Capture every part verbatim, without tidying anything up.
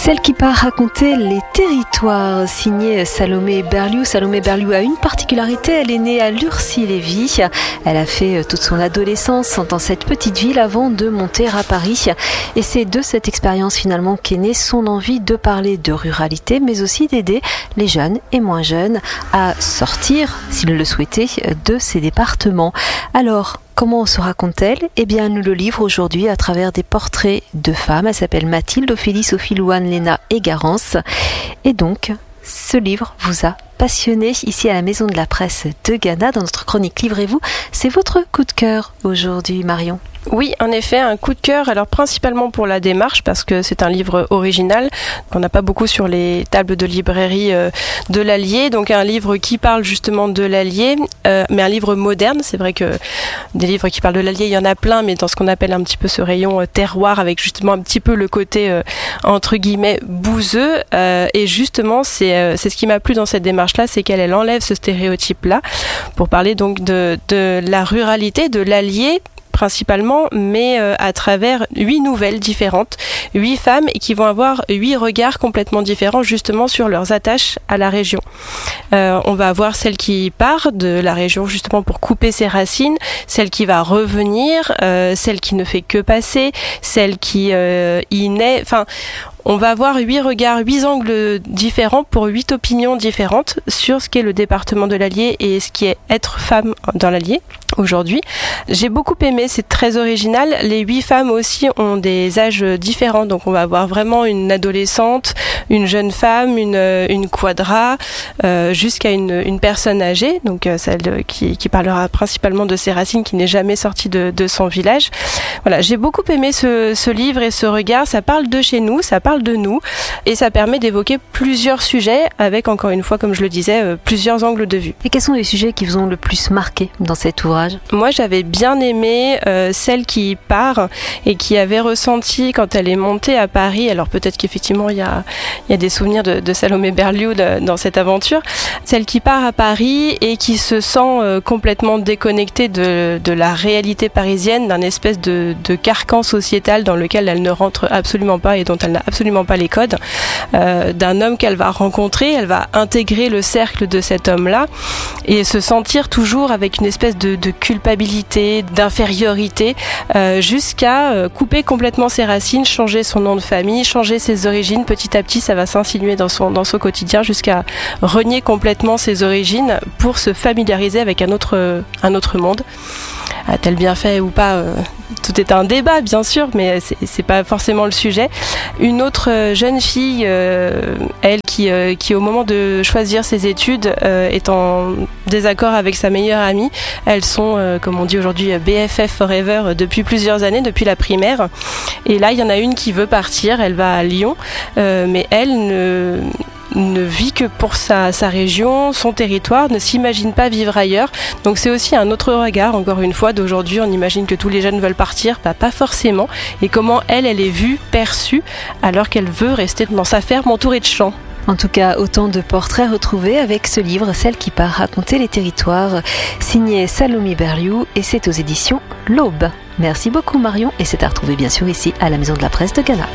Celle qui part raconter les territoires, signée Salomé Berliou. Salomé Berliou a une particularité, elle est née à Lurcy-Lévis. Elle a fait toute son adolescence dans cette petite ville avant de monter à Paris. Et c'est de cette expérience finalement qu'est née son envie de parler de ruralité, mais aussi d'aider les jeunes et moins jeunes à sortir, s'ils le souhaitaient, de ces départements. Alors, comment se raconte-t-elle ? Eh bien, elle nous le livre aujourd'hui à travers des portraits de femmes. Elle s'appelle Mathilde, Ophélie, Sophie, Louane, Léna et Garance. Et donc, ce livre vous a passionné ici à la Maison de la Presse de Ghana. Dans notre chronique Livrez-vous, c'est votre coup de cœur aujourd'hui, Marion. Oui, en effet, un coup de cœur, alors principalement pour la démarche, parce que c'est un livre original, qu'on n'a pas beaucoup sur les tables de librairie euh, de l'Allier, donc un livre qui parle justement de l'Allier, euh, mais un livre moderne. C'est vrai que des livres qui parlent de l'Allier, il y en a plein, mais dans ce qu'on appelle un petit peu ce rayon euh, terroir, avec justement un petit peu le côté, euh, entre guillemets, bouseux, euh, et justement, c'est, euh, c'est ce qui m'a plu dans cette démarche-là, c'est qu'elle elle enlève ce stéréotype-là, pour parler donc de, de la ruralité, de l'Allier, principalement, mais euh, à travers huit nouvelles différentes, huit femmes qui vont avoir huit regards complètement différents justement sur leurs attaches à la région. Euh, on va avoir celle qui part de la région justement pour couper ses racines, celle qui va revenir, euh, celle qui ne fait que passer, celle qui euh, y naît, enfin... On va avoir huit regards, huit angles différents pour huit opinions différentes sur ce qu'est le département de l'Allier et ce qui est être femme dans l'Allier aujourd'hui. J'ai beaucoup aimé, c'est très original. Les huit femmes aussi ont des âges différents, donc on va avoir vraiment une adolescente, une jeune femme, une, une quadra, euh, jusqu'à une, une personne âgée, donc euh, celle qui, qui parlera principalement de ses racines, qui n'est jamais sortie de, de son village. Voilà, j'ai beaucoup aimé ce, ce livre et ce regard. Ça parle de chez nous, ça parle de nous et ça permet d'évoquer plusieurs sujets avec, encore une fois, comme je le disais, euh, plusieurs angles de vue. Et quels sont les sujets qui vous ont le plus marqué dans cet ouvrage ? Moi, j'avais bien aimé euh, celle qui part et qui avait ressenti quand elle est montée à Paris, alors peut-être qu'effectivement il y a, il y a des souvenirs de, de Salomé Berliou de, dans cette aventure, celle qui part à Paris et qui se sent euh, complètement déconnectée de, de la réalité parisienne, d'un espèce de, de carcan sociétal dans lequel elle ne rentre absolument pas et dont elle n'a absolument pas les codes, euh, d'un homme qu'elle va rencontrer. Elle va intégrer le cercle de cet homme-là et se sentir toujours avec une espèce de, de culpabilité, d'infériorité, euh, jusqu'à euh, couper complètement ses racines, changer son nom de famille, changer ses origines. Petit à petit, ça va s'insinuer dans son, dans son quotidien jusqu'à renier complètement ses origines pour se familiariser avec un autre, un autre monde. A-t-elle bien fait ou pas euh, tout est un débat, bien sûr, mais c'est, c'est pas forcément le sujet. Une autre jeune fille, euh, elle, qui, euh, qui au moment de choisir ses études, euh, est en désaccord avec sa meilleure amie. Elles sont, euh, comme on dit aujourd'hui, B F F forever depuis plusieurs années, depuis la primaire. Et là, il y en a une qui veut partir, elle va à Lyon, euh, mais elle ne... ne vit que pour sa, sa région, son territoire, ne s'imagine pas vivre ailleurs. Donc c'est aussi un autre regard, encore une fois, d'aujourd'hui. On imagine que tous les jeunes veulent partir, bah, pas forcément. Et comment elle, elle est vue, perçue, alors qu'elle veut rester dans sa ferme entourée de champs. En tout cas, autant de portraits retrouvés avec ce livre, Celle qui part raconter les territoires, signé Salomé Berliou, et c'est aux éditions L'Aube. Merci beaucoup Marion, et c'est à retrouver bien sûr ici à la Maison de la Presse de Ghana.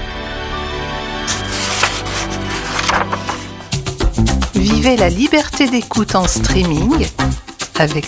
Vivez la liberté d'écoute en streaming avec